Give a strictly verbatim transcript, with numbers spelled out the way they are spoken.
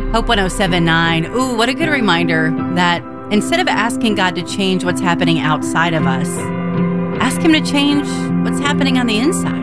Hope one oh seven point nine. Ooh, what a good reminder that instead of asking God to change what's happening outside of us, ask Him to change what's happening on the inside.